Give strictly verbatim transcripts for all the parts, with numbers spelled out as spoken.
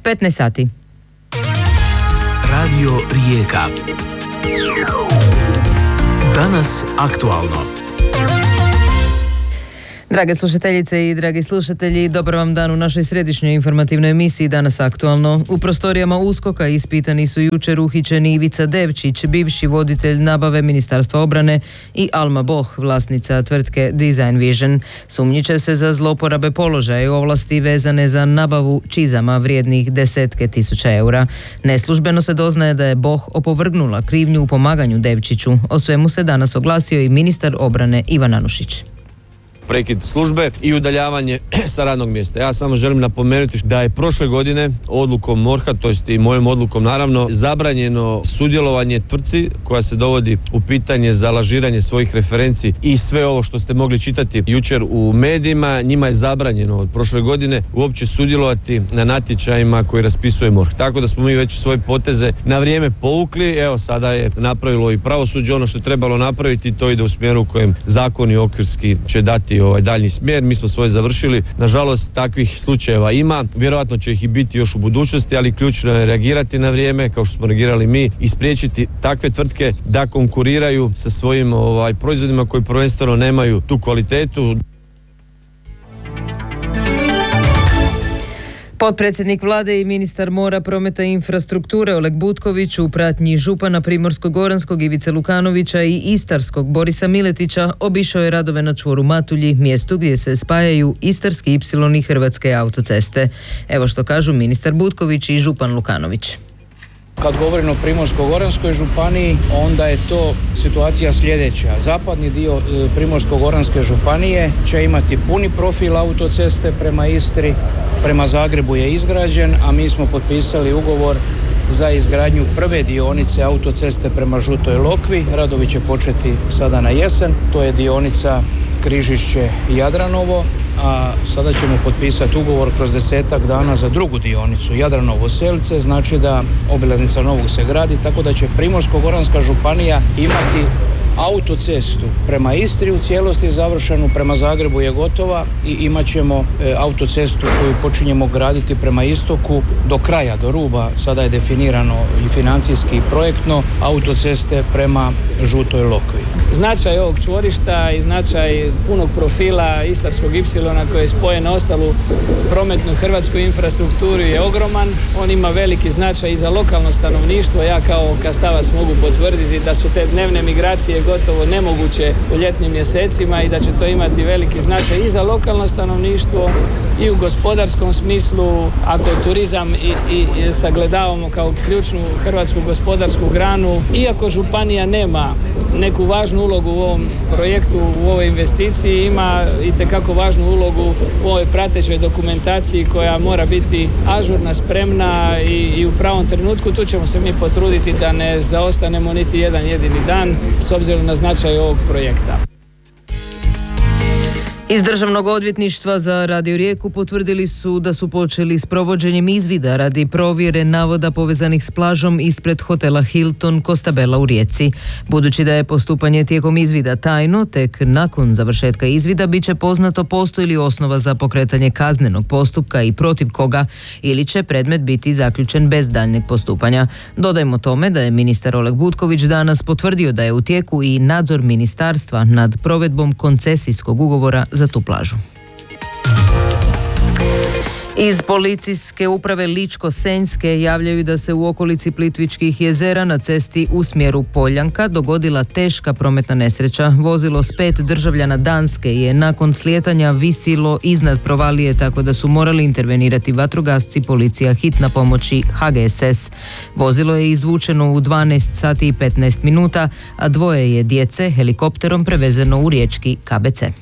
petnaest sati. Radio Rijeka. Danas aktualno. Drage slušateljice i dragi slušatelji, dobar vam dan u našoj središnjoj informativnoj emisiji Danas aktualno. U prostorijama USKOK-a ispitani su jučer uhićeni Ivica Devčić, bivši voditelj nabave Ministarstva obrane, i Alma Boh, vlasnica tvrtke Design Vision. Sumnjiče se za zloporabe položaja i ovlasti vezane za nabavu čizama vrijednih desetke tisuća eura. Neslužbeno se doznaje da je Boh opovrgnula krivnju u pomaganju Devčiću. O svemu se danas oglasio i ministar obrane Ivan Anušić. Prekid službe i udaljavanje sa radnog mjesta. Ja samo želim napomenuti da je prošle godine odlukom MORH-a, to jest i mojom odlukom naravno, zabranjeno sudjelovanje tvrtci koja se dovodi u pitanje za lažiranje svojih referenci i sve ovo što ste mogli čitati jučer u medijima. Njima je zabranjeno od prošle godine uopće sudjelovati na natječajima koji raspisuje MORH. Tako da smo mi već svoje poteze na vrijeme povukli. Evo, sada je napravilo i pravosuđe ono što je trebalo napraviti, to ide u smjeru u kojem zakon i okvirski će dati ovaj daljnji smjer. Mi smo svoje završili. Nažalost, takvih slučajeva ima. Vjerojatno će ih i biti još u budućnosti, ali ključno je reagirati na vrijeme, kao što smo reagirali mi, i spriječiti takve tvrtke da konkuriraju sa svojim ovaj, proizvodima koji prvenstveno nemaju tu kvalitetu. Potpredsjednik vlade i ministar mora, prometa i infrastrukture Oleg Butković u pratnji župana Primorsko-goranskog Ivice Lukanovića i Istarskog Borisa Miletića obišao je radove na čvoru Matulji, mjestu gdje se spajaju Istarski ipsilon i Hrvatske autoceste. Evo što kažu ministar Butković i župan Lukanović. Kad govorimo o Primorsko-goranskoj županiji, onda je to situacija sljedeća. Zapadni dio Primorsko-goranske županije će imati puni profil autoceste prema Istri, prema Zagrebu je izgrađen, a mi smo potpisali ugovor za izgradnju prve dionice autoceste prema Žutoj Lokvi. Radovi će početi sada na jesen, to je dionica Križišće-Jadranovo, a sada ćemo potpisati ugovor kroz desetak dana za drugu dionicu Jadranovo-Selce, znači da obilaznica Novog se gradi, tako da će Primorsko-goranska županija imati autocestu prema Istri u cijelosti završenu, prema Zagrebu je gotova i imat ćemo e, autocestu koju počinjemo graditi prema istoku do kraja, do ruba, sada je definirano i financijski i projektno, autoceste prema Žutoj Lokvi. Značaj ovog čvorišta i značaj punog profila Istarskog ipsilona koji je spojen na ostalu prometnu hrvatsku infrastrukturu je ogroman. On ima veliki značaj i za lokalno stanovništvo. Ja kao Kastavac mogu potvrditi da su te dnevne migracije gotovo nemoguće u ljetnim mjesecima i da će to imati veliki značaj i za lokalno stanovništvo i u gospodarskom smislu. Ako turizam i, i, i sagledavamo kao ključnu hrvatsku gospodarsku granu, iako županija nema neku važnu ulogu u ovom projektu, u ovoj investiciji, ima itekako važnu ulogu u ovoj pratećoj dokumentaciji koja mora biti ažurna, spremna i, i u pravom trenutku. Tu ćemo se mi potruditi da ne zaostanemo niti jedan jedini dan s obzirom na značaj ovog projekta. Iz Državnog odvjetništva za Radio Rijeku potvrdili su da su počeli s provođenjem izvida radi provjere navoda povezanih s plažom ispred hotela Hilton Costabella u Rijeci. Budući da je postupanje tijekom izvida tajno, tek nakon završetka izvida bit će poznato postoji li osnova za pokretanje kaznenog postupka i protiv koga, ili će predmet biti zaključen bez daljnjeg postupanja. Dodajmo tome da je ministar Oleg Butković danas potvrdio da je u tijeku i nadzor ministarstva nad provedbom koncesijskog ugovora za tu plažu. Iz policijske uprave Ličko-Senjske javljaju da se u okolici Plitvičkih jezera na cesti u smjeru Poljanka dogodila teška prometna nesreća. Vozilo s pet državljana Danske je nakon slijetanja visilo iznad provalije, tako da su morali intervenirati vatrogasci, policija, hitna pomoć i H G S S. Vozilo je izvučeno u dvanaest sati i petnaest minuta, a dvoje je djece helikopterom prevezeno u riječki K B C.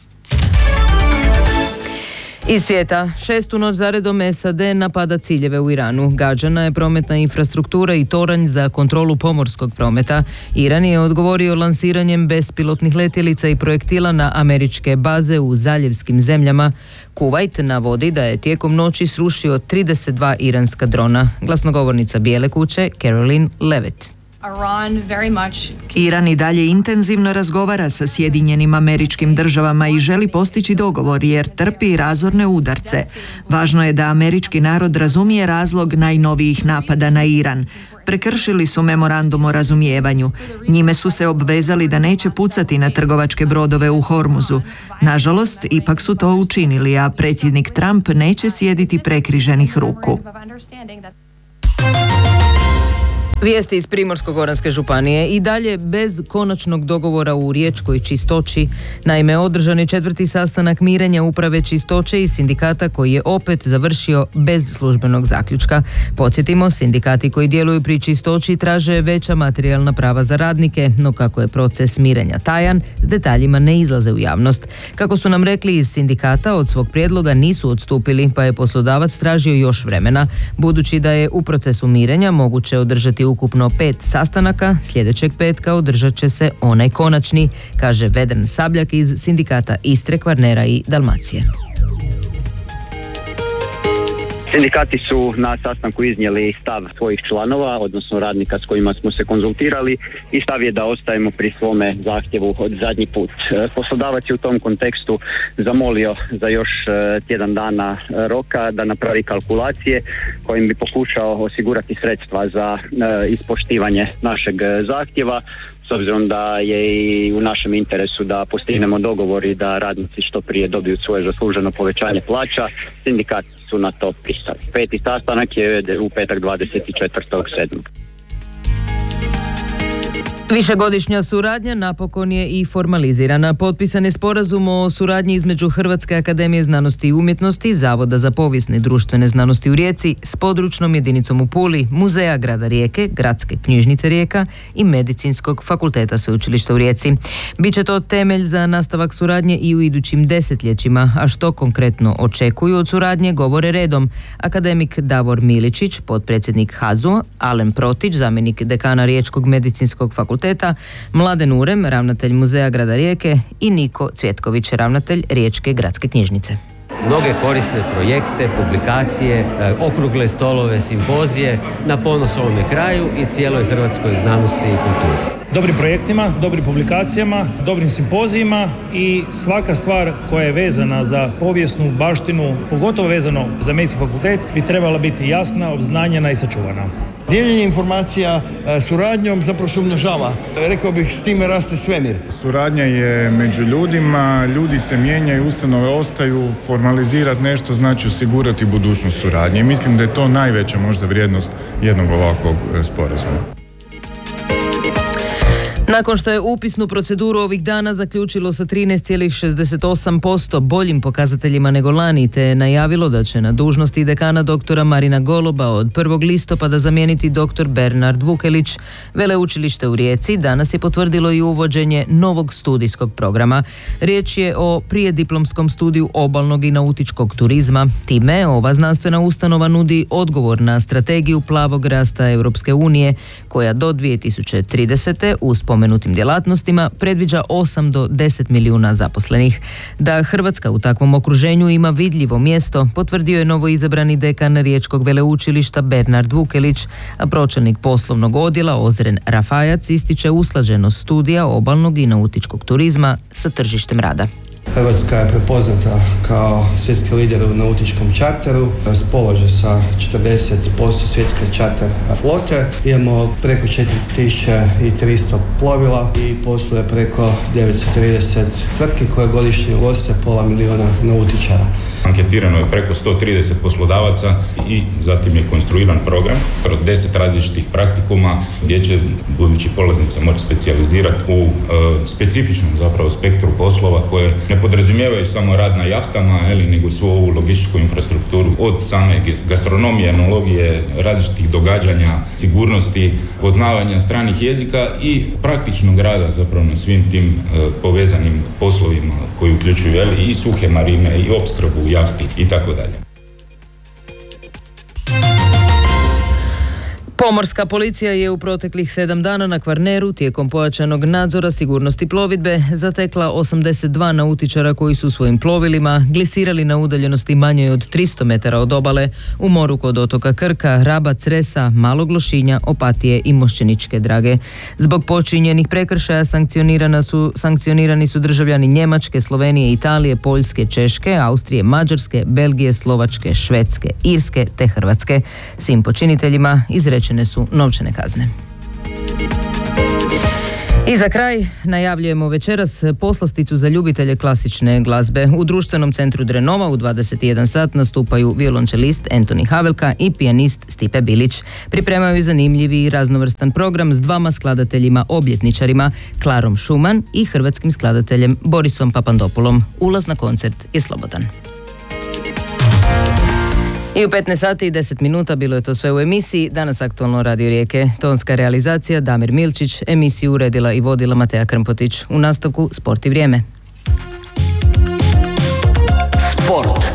Iz svijeta, šestu noć zaredom S A D napada ciljeve u Iranu. Gađana je prometna infrastruktura i toranj za kontrolu pomorskog prometa. Iran je odgovorio lansiranjem bespilotnih letjelica i projektila na američke baze u zaljevskim zemljama. Kuvajt navodi da je tijekom noći srušio trideset dva iranska drona. Glasnogovornica Bijele kuće Caroline Levitt. Iran i dalje intenzivno razgovara sa Sjedinjenim Američkim Državama i želi postići dogovor jer trpi razorne udarce. Važno je da američki narod razumije razlog najnovijih napada na Iran. Prekršili su memorandum o razumijevanju. Njime su se obvezali da neće pucati na trgovačke brodove u Hormuzu. Nažalost, ipak su to učinili, a predsjednik Trump neće sjediti prekriženih ruku. Vijesti iz Primorsko-goranske županije i dalje bez konačnog dogovora u riječkoj čistoći. Naime, održan je četvrti sastanak mirenja uprave čistoće i sindikata koji je opet završio bez službenog zaključka. Podsjetimo, sindikati koji djeluju pri čistoći traže veća materijalna prava za radnike, no kako je proces mirenja tajan, s detaljima ne izlaze u javnost. Kako su nam rekli iz sindikata, od svog prijedloga nisu odstupili, pa je poslodavac tražio još vremena. Budući da je u procesu mirenja moguće održati ukupno pet sastanaka, sljedećeg petka održat će se onaj konačni, kaže Vedran Sabljak iz sindikata Istre, Kvarnera i Dalmacije. Sindikati su na sastanku iznijeli stav svojih članova, odnosno radnika s kojima smo se konzultirali, i stav je da ostajemo pri svome zahtjevu od zadnji put. Poslodavac je u tom kontekstu zamolio za još tjedan dana roka da napravi kalkulacije kojim bi pokušao osigurati sredstva za ispoštivanje našeg zahtjeva, s obzirom da je i u našem interesu da postignemo dogovor i da radnici što prije dobiju svoje zasluženo povećanje plaća. Sindikati su na to pristali. Peti sastanak je u petak dvadeset četvrtog sedmog Višegodišnja suradnja napokon je i formalizirana. Potpisan je sporazum o suradnji između Hrvatske akademije znanosti i umjetnosti, Zavoda za povijesne i društvene znanosti u Rijeci s područnom jedinicom u Puli, Muzeja grada Rijeke, Gradske knjižnice Rijeka i Medicinskog fakulteta sveučilišta u Rijeci. Biće to temelj za nastavak suradnje i u idućim desetljećima, a što konkretno očekuju od suradnje govore redom akademik Davor Miličić, potpredsjednik H A Z U, Alen Protić, zamjenik dekana Riječkog medicinskog fakulteta, Mladen Urem, ravnatelj Muzeja grada Rijeke i Niko Cvjetković, ravnatelj Riječke gradske knjižnice. Mnoge korisne projekte, publikacije, okrugle stolove, simpozije na ponos ovome kraju i cijeloj hrvatskoj znanosti i kulturi. Dobrim projektima, dobrim publikacijama, dobrim simpozijima i svaka stvar koja je vezana za povijesnu baštinu, pogotovo vezano za medicinski fakultet, bi trebala biti jasna, obznanjena i sačuvana. Dijeljenje informacija suradnjom zapravo se umnožava. Rekao bih, s time raste svemir. Suradnja je među ljudima, ljudi se mijenjaju, ustanove ostaju, formalizirati nešto znači osigurati budućnost suradnje. I mislim da je to najveća možda vrijednost jednog ovakvog sporazuma. Nakon što je upisnu proceduru ovih dana zaključilo sa trinaest zarez šezdeset osam posto boljim pokazateljima nego lani, te je najavilo da će na dužnosti dekana doktora Marina Goloba od prvog listopada zamijeniti doktor Bernard Vukelić. Veleučilište u Rijeci danas je potvrdilo i uvođenje novog studijskog programa. Riječ je o prijediplomskom studiju obalnog i nautičkog turizma. Time ova znanstvena ustanova nudi odgovor na strategiju plavog rasta Europske unije, koja do dvije tisuće tridesete uz spomenutim djelatnostima predviđa osam do deset milijuna zaposlenih. Da Hrvatska u takvom okruženju ima vidljivo mjesto, potvrdio je novoizabrani dekan Riječkog veleučilišta Bernard Vukelić, a pročelnik poslovnog odjela Ozren Rafajac ističe usklađenost studija obalnog i nautičkog turizma sa tržištem rada. Hrvatska je prepoznata kao svjetski lider u nautičkom čarteru, raspolaže sa četrdeset posto svjetske čarter flote, imamo preko četiri tisuće tristo plovila i posluje preko devetsto trideset tvrtki koje godišnje ugoste pola milijuna nautičara. Anketirano je preko sto trideset poslodavaca i zatim je konstruiran program od deset različitih praktikuma gdje će budući polaznici moći specijalizirati u e, specifičnom zapravo spektru poslova koje ne podrazumijevaju samo rad na jahtama, ali nego svu ovu logističku infrastrukturu od same gastronomije, enologije, različitih događanja, sigurnosti, poznavanja stranih jezika i praktičnog rada zapravo na svim tim e, povezanim poslovima koji uključuju ali, i suhe marine i opskrbu jahti i tako dalje. Pomorska policija je u proteklih sedam dana na Kvarneru tijekom pojačanog nadzora sigurnosti plovidbe zatekla osamdeset dva nautičara koji su svojim plovilima glisirali na udaljenosti manjoj od tristo metara od obale u moru kod otoka Krka, Raba, Cresa, Malog Lošinja, Opatije i Mošćeničke Drage. Zbog počinjenih prekršaja sankcionirana su, sankcionirani su državljani Njemačke, Slovenije, Italije, Poljske, Češke, Austrije, Mađarske, Belgije, Slovačke, Švedske, Irske te Hrvatske. Svim počiniteljima izrečene su novčane kazne. I za kraj najavljujemo večeras poslasticu za ljubitelje klasične glazbe. U društvenom centru Drenova u dvadeset jedan sat nastupaju violončelist Antoni Havelka i pijanist Stipe Bilić. Pripremaju zanimljivi i raznovrstan program s dvama skladateljima obljetničarima, Klarom Šuman i hrvatskim skladateljem Borisom Papandopulom. Ulaz na koncert je slobodan. I u petnaest sati i deset minuta bilo je to sve u emisiji. Danas aktualno Radio Rijeke. Tonska realizacija Damir Milčić, emisiju uredila i vodila Mateja Krmpotić. U nastavku Sport i vrijeme. Sport.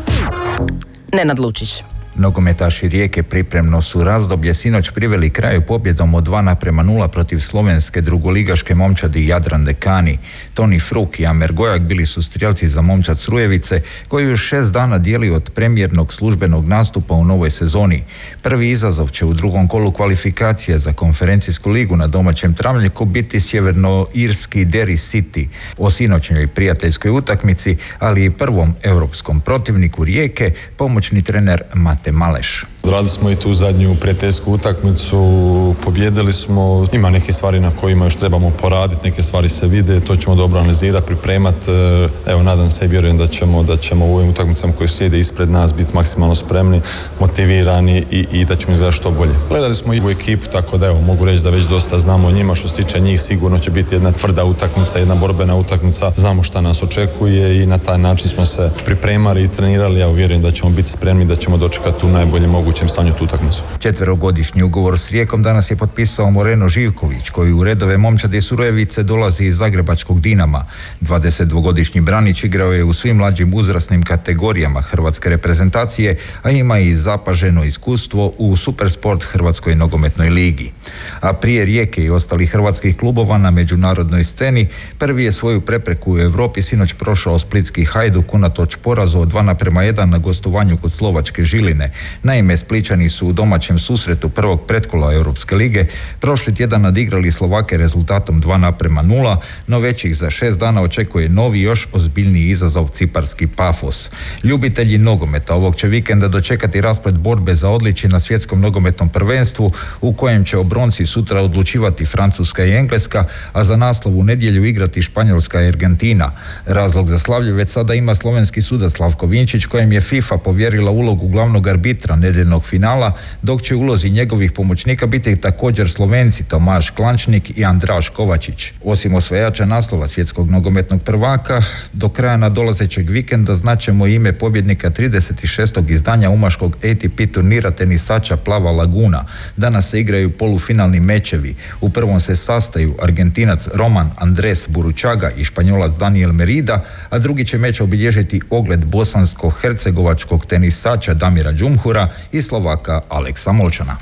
Nenad Lučić. Nogometaši Rijeke pripremno su razdoblje sinoć priveli kraju pobjedom od dva naprema nula protiv slovenske drugoligaške momčadi Jadran Dekani. Toni Fruk i Amer Gojak bili su strijelci za momčad Srujevice, koji još šest dana dijeli od premijernog službenog nastupa u novoj sezoni. Prvi izazov će u drugom kolu kvalifikacije za konferencijsku ligu na domaćem travnjaku biti sjevernoirski Derry City. O sinoćnjoj prijateljskoj utakmici, ali i prvom europskom protivniku Rijeke, pomoćni trener Mate Maleš. Radili smo i tu zadnju prijateljsku utakmicu, pobjedili smo, ima neke stvari na kojima još trebamo poraditi, neke stvari se vide, to ćemo dobro analizirati, pripremati. Evo, nadam se i vjerujem da ćemo, da ćemo u ovim utakmicama koji slijede ispred nas biti maksimalno spremni, motivirani i, i da ćemo izgledati što bolje. Gledali smo i u ekipu, tako da evo, mogu reći da već dosta znamo o njima. Što se tiče njih, sigurno će biti jedna tvrda utakmica, jedna borbena utakmica. Znamo šta nas očekuje i na taj način smo se pripremali i trenirali. Ja vjerujem da ćemo biti spremni, da ćemo dočekati u najboljem mogućem stanju tu utakmicu. Četverogodišnji ugovor s Rijekom danas je potpisao Moreno Živković, koji u redove momčadi Srujevice dolazi iz zagrebačkog Dinama. dvadesetdvogodišnji Branić igrao je u svim mlađim uzrasnim kategorijama hrvatske reprezentacije, a ima i zapaženo iskustvo u Supersport Hrvatskoj nogometnoj ligi. A prije Rijeke i ostalih hrvatskih klubova na međunarodnoj sceni, prvi je svoju prepreku u Europi sinoć prošao splitski Hajduk unatoč porazu od dva naprema jedan na gostovanju kod slovačke Žiline. Naime, Splićani su u domaćem susretu prvog pretkola Europske lige prošli tjedan nadigrali Slovake rezultatom dva naprema nula, no već ih za šest dana očekuje novi, još ozbiljniji izazov ciparski Pafos. Ljubitelji nogometa ovog će vikenda dočekati rasplet borbe za odličje na svjetskom nogometnom prvenstvu, u kojem će o bronci sutra odlučivati Francuska i Engleska, a za naslov u nedjelju igrati Španjolska i Argentina. Razlog za slavlje već sada ima slovenski sudac Slavko Vinčić, kojem je FIFA povjerila ulogu glavnog arbitra nedjeljnog finala, dok će ulozi njegovih pomoćnika biti također Slovenci Tomaš Klančnik i Andraš Kovačić. Osim osvajača naslova svjetskog nogometnog prvaka, do kraja nadolazećeg vikenda znaćemo ime pobjednika trideset šestog izdanja umaškog A T P turnira tenisača Plava Laguna. Danas se igraju polufinalni mečevi. U prvom se sastaju Argentinac Roman Andres Buručaga i Španjolac Daniel Merida, a drugi će meč obilježiti ogled bosansko-hercegovačkog tenisača Damira Džumhura i Slovaka Aleksa Molčana.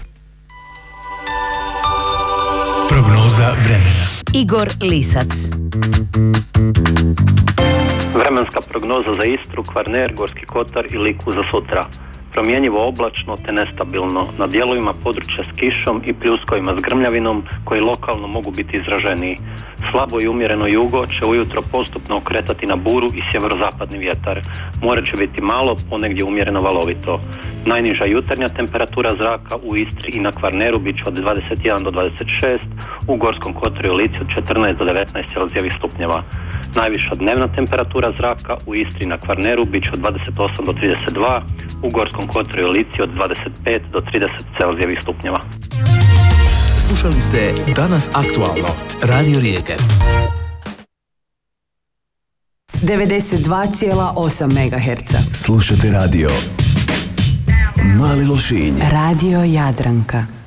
Prognoza vremena. Igor Lisac. Vremenska prognoza za Istru, Kvarner, Gorski Kotar i Liku za sutra. Promjenjivo oblačno te nestabilno, na dijelovima područja s kišom i pljuskovima s grmljavinom koji lokalno mogu biti izraženiji. Slabo i umjereno jugo će ujutro postupno okretati na buru i sjeverozapadni vjetar. More će biti malo, ponegdje umjereno valovito. Najniža jutarnja temperatura zraka u Istri i na Kvarneru bit će od dvadeset jedan do dvadeset šest, u Gorskom Kotaru i Lici od četrnaest do devetnaest celzijevih stupnjeva. Najviša dnevna temperatura zraka u Istri i na Kvarneru bit će od dvadeset osam do trideset dva, u Gorskom Kotaru i Lici od dvadeset pet do trideset celzijevih stupnjeva. Slušali ste Danas aktualno, Radio Rijeke. devedeset dva zarez osam megaherca. Slušate radio Mali Lošinj. Radio Jadranka.